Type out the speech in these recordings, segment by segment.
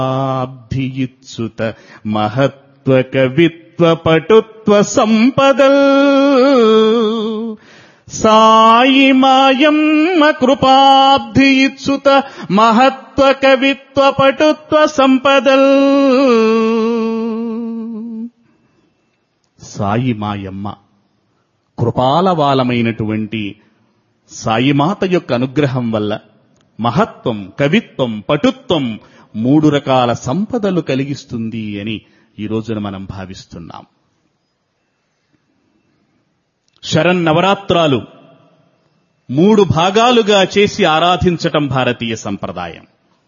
అబ్ధియిత్సుత మహత్వ కవిత్వ పటుత్వ సంపదల్ సాయి మాయమ్మ కృపాబ్ధియిత్సుత మహత్వ కవిత్వ పటుత్వ సంపదల్. సాయి మాయమ్మ కృపాలవాలమైనటువంటి సాయిమాత యొక్క అనుగ్రహం వల్ల మహత్వం, కవిత్వం, పటుత్వం 3 రకాల సంపదలు కలిగిస్తుంది అని ఈ రోజున మనం భావిస్తున్నాం. శరన్నవరాత్రాలు 3 భాగాలుగా చేసి ఆరాధించటం భారతీయ సంప్రదాయం.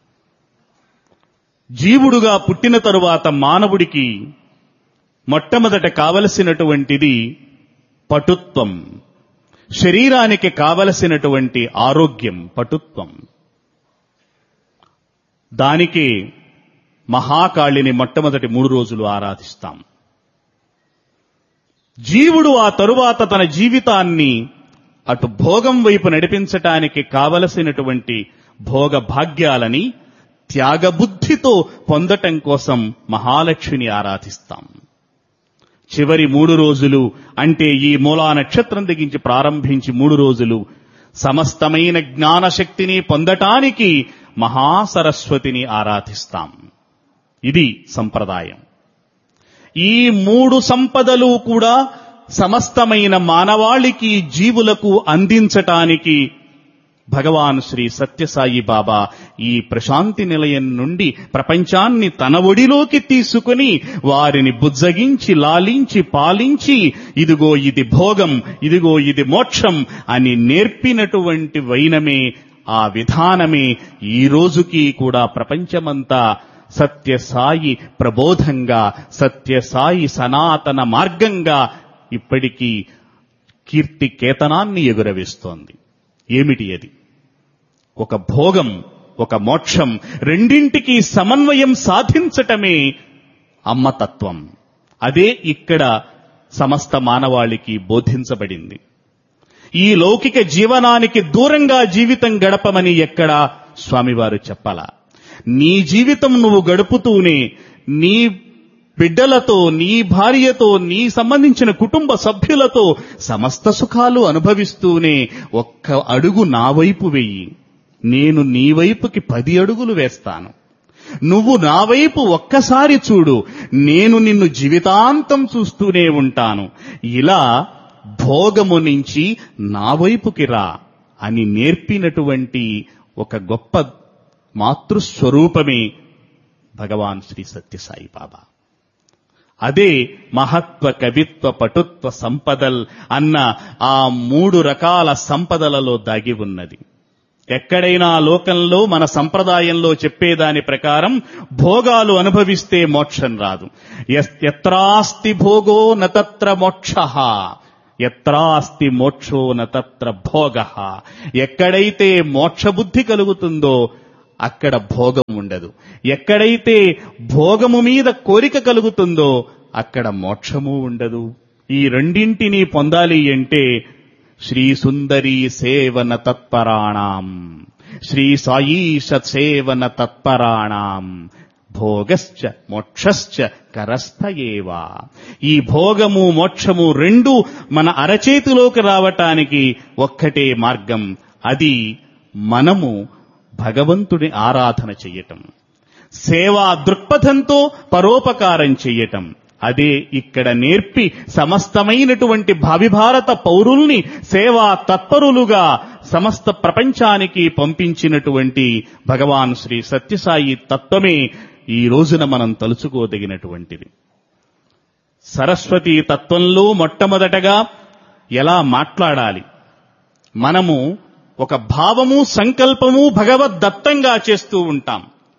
జీవుడుగా పుట్టిన తరువాత మానవుడికి మొట్టమొదట కావలసినటువంటిది పటుత్వం. శరీరానికి కావలసినటువంటి ఆరోగ్యం పటుత్వం. దానికే మహాకాళిని మొట్టమొదటి 3 రోజులు ఆరాధిస్తాం. జీవుడు ఆ తరువాత తన జీవితాన్ని అటు భోగం వైపు నడిపించటానికి కావలసినటువంటి భోగ భాగ్యాలని త్యాగబుద్ధితో పొందటం కోసం మహాలక్ష్మిని ఆరాధిస్తాం. చివరి 3 రోజులు అంటే ఈ మూలా నక్షత్రం దిగించి ప్రారంభించి 3 రోజులు సమస్తమైన జ్ఞానశక్తిని పొందటానికి మహాసరస్వతిని ఆరాధిస్తాం. ఇది సంప్రదాయం. ఈ 3 సంపదలు కూడా సమస్తమైన మానవాళికి, జీవులకు అందించటానికి భగవాన్ శ్రీ సత్యసాయి బాబా ఈ ప్రశాంతి నిలయం నుండి ప్రపంచాన్ని తన ఒడిలోకి తీసుకుని వారిని బుజ్జగించి, లాలించి, పాలించి ఇదిగో ఇది భోగం, ఇదిగో ఇది మోక్షం అని నేర్పినటువంటి వైనమే, ఆ విధానమే ఈ రోజుకి కూడా ప్రపంచమంతా సత్యసాయి ప్రబోధంగా, సత్యసాయి సనాతన మార్గంగా ఇప్పటికీ కీర్తి కేతనాన్ని ఎగురవేస్తోంది. ఏమిటి అది? ఒక భోగం, ఒక మోక్షం, రెండింటికి సమన్వయం సాధించటమే అమ్మతత్వం. అదే ఇక్కడ సమస్త మానవాళికి బోధించబడింది. ఈ లౌకిక జీవనానికి దూరంగా జీవితం గడపమని ఎక్కడా స్వామివారు చెప్పలా. నీ జీవితం నువ్వు గడుపుతూనే నీ బిడ్డలతో, నీ భార్యతో, నీ సంబంధించిన కుటుంబ సభ్యులతో సమస్త సుఖాలు అనుభవిస్తూనే ఒక్క అడుగు నా వైపు వెయ్యి, నేను నీ వైపుకి 10 అడుగులు వేస్తాను. నువ్వు నా వైపు ఒక్కసారి చూడు, నేను నిన్ను జీవితాంతం చూస్తూనే ఉంటాను. ఇలా భోగము నుంచి నా వైపుకి రా అని నేర్పినటువంటి ఒక గొప్ప మాతృస్వరూపమే భగవాన్ శ్రీ సత్యసాయి బాబా. అదే మహత్వ, కవిత్వ, పటుత్వ సంపదల్ అన్న ఆ 3 రకాల సంపదలలో దాగి ఉన్నది. ఎక్కడైనా లోకంలో మన సంప్రదాయంలో చెప్పేదాని ప్రకారం భోగాలు అనుభవిస్తే మోక్షం రాదు. యత్రాస్తి భోగో నతత్ర మోక్షః, యత్రాస్తి మోక్షో నతత్ర భోగః. ఎక్కడైతే మోక్షబుద్ధి కలుగుతుందో అక్కడ భోగం ఉండదు. ఎక్కడైతే భోగము మీద కోరిక కలుగుతుందో అక్కడ మోక్షము ఉండదు. ఈ రెండింటినీ పొందాలి అంటే శ్రీ సుందరీ సేవన తత్పరాణాం, శ్రీ సాయీశ సేవన తత్పరాణాం భోగశ్చ మోక్షశ్చ కరస్థయేవా. ఈ భోగము, మోక్షము రెండూ మన అరచేతిలోకి రావటానికి ఒక్కటే మార్గం. అది మనము భగవంతుడి ఆరాధన చెయ్యటం, సేవా దృక్పథంతో పరోపకారం చెయ్యటం. అదే ఇక్కడ నేర్పి సమస్తమైనటువంటి భావిభారత పౌరుల్ని సేవా తత్పరులుగా సమస్త ప్రపంచానికి పంపించినటువంటి భగవాన్ శ్రీ సత్యసాయి తత్వమే ఈ రోజున మనం తలుచుకోదగినటువంటిది. సరస్వతీ తత్వంలో మొట్టమొదటగా ఎలా మాట్లాడాలి, మనము ఒక భావము, సంకల్పము భగవద్దత్తంగా చేస్తూ ఉంటాం.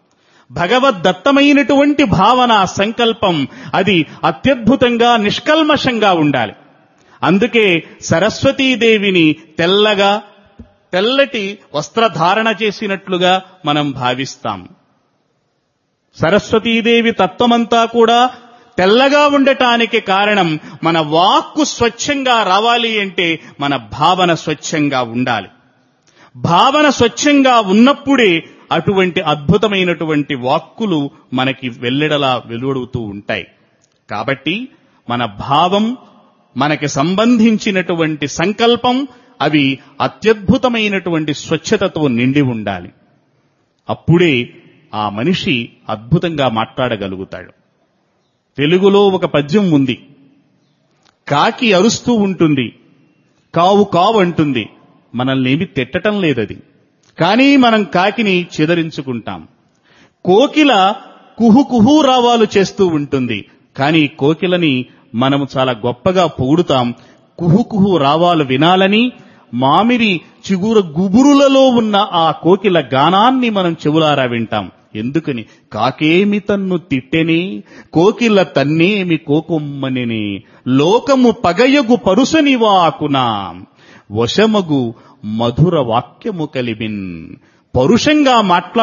భగవద్దత్తమైనటువంటి భావన, సంకల్పం అది అత్యద్భుతంగా, నిష్కల్మషంగా ఉండాలి. అందుకే సరస్వతీదేవిని తెల్లటి వస్త్రధారణ చేసినట్లుగా మనం భావిస్తాం. సరస్వతీదేవి తత్వమంతా కూడా తెల్లగా ఉండటానికి కారణం మన వాక్కు స్వచ్ఛంగా రావాలి అంటే మన భావన స్వచ్ఛంగా ఉండాలి. భావన స్వచ్ఛంగా ఉన్నప్పుడే అటువంటి అద్భుతమైనటువంటి వాక్కులు మనకి వెల్లెడలా వెలువడుతూ ఉంటాయి. కాబట్టి మన భావం, మనకి సంబంధించినటువంటి సంకల్పం అవి అత్యద్భుతమైనటువంటి స్వచ్ఛతతో నిండి ఉండాలి. అప్పుడే ఆ మనిషి అద్భుతంగా మాట్లాడగలుగుతాడు. తెలుగులో ఒక పద్యం ఉంది. కాకి అరుస్తూ ఉంటుంది, కావు కావు అంటుంది. మనల్ని ఏమి తిట్టటం లేదది, కానీ మనం కాకిని చెదరించుకుంటాం. కోకిల కుహు కుహు రావాలు చేస్తూ ఉంటుంది, కానీ కోకిలని మనము చాలా గొప్పగా పొగుడుతాం. కుహు కుహు రావాలు వినాలని మామిడి చిగురు గుబురులలో ఉన్న ఆ కోకిల గానాన్ని మనం చెవులారా వింటాం. ఎందుకని? కాకేమి తన్ను తిట్టెని, కోకిల తన్నేమి కోకొమ్మని, లోకము పగయగు పరుసనివాకునా, వశమగు మధుర వాక్యము కలిబిన్. పరుషంగా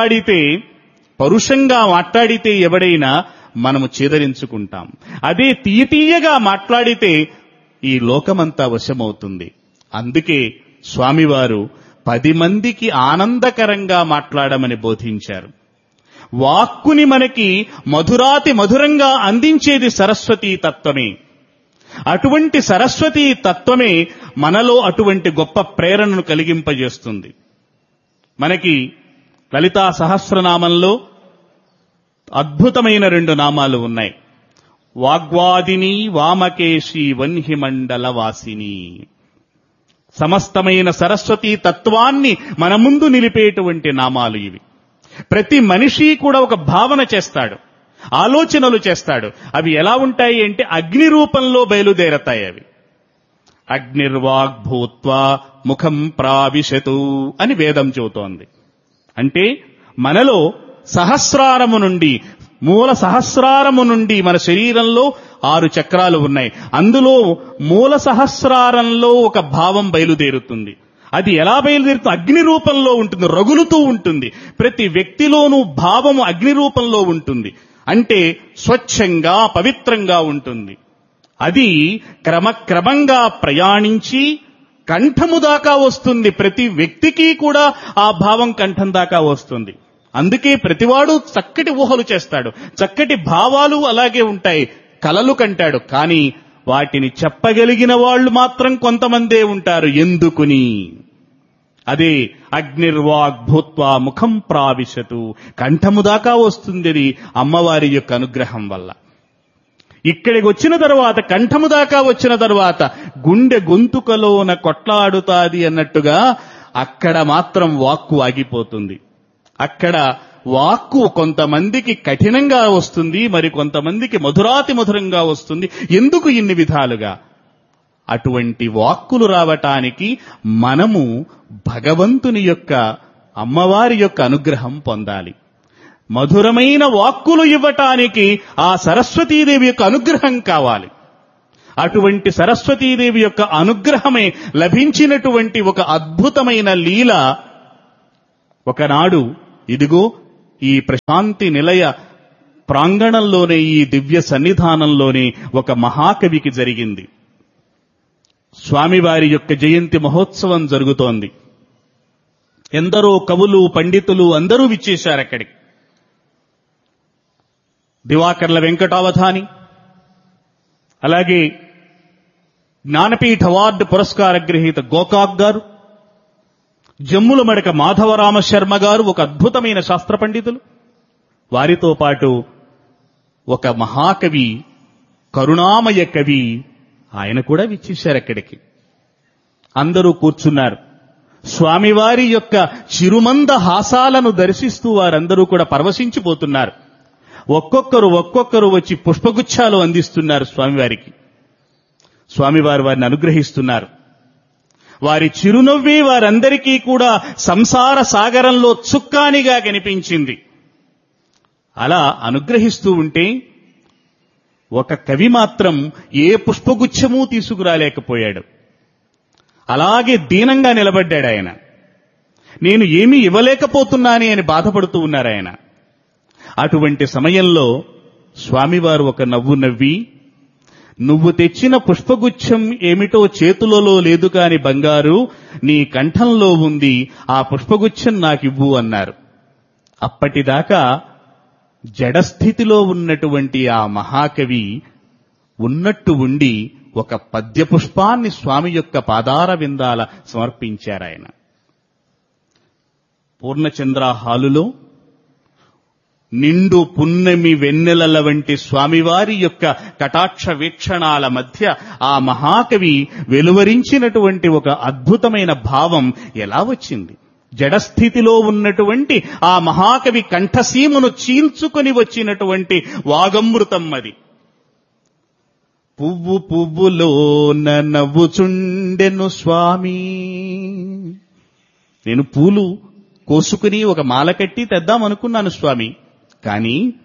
మాట్లాడితే ఎవడైనా మనము చేదరించుకుంటాం. అదే తీయగా మాట్లాడితే ఈ లోకమంతా వశమవుతుంది. అందుకే స్వామివారు 10 మందికి ఆనందకరంగా మాట్లాడమని బోధించారు. వాక్కుని మనకి మధురాతి మధురంగా అందించేది సరస్వతీ తత్వమే. అటువంటి సరస్వతీ తత్వమే మనలో అటువంటి గొప్ప ప్రేరణను కలిగింపజేస్తుంది. మనకి లలితా సహస్రనామంలో అద్భుతమైన 2 నామాలు ఉన్నాయి. వాగ్వాదిని, వామకేశి, వన్హిమండల వాసిని. సమస్తమైన సరస్వతీ తత్వాన్ని మన ముందు నిలిపేటువంటి నామాలు ఇవి. ప్రతి మనిషి కూడా ఒక భావన చేస్తాడు, ఆలోచనలు చేస్తాడు. అవి ఎలా ఉంటాయి అంటే అగ్ని రూపంలో బయలుదేరతాయి. అవి అగ్నిర్వాగ్భూత్వా ముఖం ప్రావిశతు అని వేదం చెబుతోంది. అంటే మనలో మూల సహస్రారము నుండి మన శరీరంలో 6 చక్రాలు ఉన్నాయి. అందులో మూల సహస్రారంలో ఒక భావం బయలుదేరుతుంది. అది ఎలా బయలుదేరుతుంది? అగ్ని రూపంలో ఉంటుంది, రగులుతూ ఉంటుంది. ప్రతి వ్యక్తిలోనూ భావము అగ్ని రూపంలో ఉంటుంది. అంటే స్వచ్ఛంగా, పవిత్రంగా ఉంటుంది. అది క్రమక్రమంగా ప్రయాణించి కంఠము దాకా వస్తుంది. ప్రతి వ్యక్తికి కూడా ఆ భావం కంఠం దాకా వస్తుంది. అందుకే ప్రతివాడు చక్కటి ఊహలు చేస్తాడు, చక్కటి భావాలు అలాగే ఉంటాయి, కలలు కంటాడు. కానీ వాటిని చెప్పగలిగిన వాళ్ళు మాత్రం కొంతమందే ఉంటారు. ఎందుకుని? అదే అగ్నిర్వాగ్భూత్వా ముఖం ప్రావిశతు, కంఠము దాకా వస్తుంది. అది అమ్మవారి యొక్క అనుగ్రహం వల్ల. ఇక్కడికి వచ్చిన తర్వాత, కంఠము దాకా వచ్చిన తర్వాత గుండె గొంతుకలోన కొట్లాడుతాది అన్నట్టుగా అక్కడ మాత్రం వాక్కు ఆగిపోతుంది. అక్కడ వాక్కు కొంతమందికి కఠినంగా వస్తుంది, మరి కొంతమందికి మధురాతి మధురంగా వస్తుంది. ఎందుకు ఇన్ని విధాలుగా? అటువంటి వాక్కులు రావటానికి మనము భగవంతుని యొక్క, అమ్మవారి యొక్క అనుగ్రహం పొందాలి. మధురమైన వాక్కులు ఇవ్వటానికి ఆ సరస్వతీదేవి యొక్క అనుగ్రహం కావాలి. అటువంటి సరస్వతీదేవి యొక్క అనుగ్రహమే లభించినటువంటి ఒక అద్భుతమైన లీల ఒకనాడు ఇదిగో ఈ ప్రశాంతి నిలయ ప్రాంగణంలోనే, ఈ దివ్య సన్నిధానంలోనే ఒక మహాకవికి జరిగింది. స్వామివారి యొక్క జయంతి మహోత్సవం జరుగుతోంది. ఎందరో కవులు, పండితులు అందరూ విచ్చేశారు అక్కడికి. దివాకర్ల వెంకటావధాని, అలాగే జ్ఞానపీఠ అవార్డు పురస్కార గ్రహీత గోకాక్ గారు, జమ్ముల మడక మాధవరామ శర్మ గారు, ఒక అద్భుతమైన శాస్త్ర పండితులు. వారితో పాటు ఒక మహాకవి, కరుణామయ కవి, ఆయన కూడా విచ్చేశారు అక్కడికి. అందరూ కూర్చున్నారు. స్వామివారి యొక్క చిరుమంద హాసాలను దర్శిస్తూ వారందరూ కూడా పరవశించిపోతున్నారు. ఒక్కొక్కరు వచ్చి పుష్పగుచ్ఛాలు అందిస్తున్నారు స్వామివారికి. స్వామివారు వారిని అనుగ్రహిస్తున్నారు. వారి చిరునవ్వే వారందరికీ కూడా సంసార సాగరంలో చుక్కానిగా కనిపించింది. అలా అనుగ్రహిస్తూ ఉంటే ఒక కవి మాత్రం ఏ పుష్పగుచ్ఛమూ తీసుకురాలేకపోయాడు. అలాగే దీనంగా నిలబడ్డాడు ఆయన. నేను ఏమీ ఇవ్వలేకపోతున్నానే అని బాధపడుతూ ఉన్నారు ఆయన. అటువంటి సమయంలో స్వామివారు ఒక నవ్వు నవ్వి, నువ్వు తెచ్చిన పుష్పగుచ్ఛం ఏమిటో చేతులలో లేదు కాని బంగారు, నీ కంఠంలో ఉంది, ఆ పుష్పగుచ్ఛం నాకివ్వు అన్నారు. అప్పటిదాకా జడస్థితిలో ఉన్నటువంటి ఆ మహాకవి ఉన్నట్టు ఉండి ఒక పద్యపుష్పాన్ని స్వామి యొక్క పాదార విందాల సమర్పించారాయన. పూర్ణచంద్ర హాలులో నిండు పున్నమి వెన్నెలల వంటి స్వామివారి యొక్క కటాక్ష వీక్షణాల మధ్య ఆ మహాకవి వెలువరించినటువంటి ఒక అద్భుతమైన భావం ఎలా వచ్చింది? జడస్థితిలో ఉన్నటువంటి ఆ మహాకవి కంఠసీమను చీల్చుకొని వచ్చినటువంటి వాగమృతం అది. పువ్వు పువ్వులోన నవ్వుచుండెను స్వామి. నేను పూలు కోసుకుని ఒక మాల కట్టి తెద్దామనుకున్నాను స్వామి, కానీ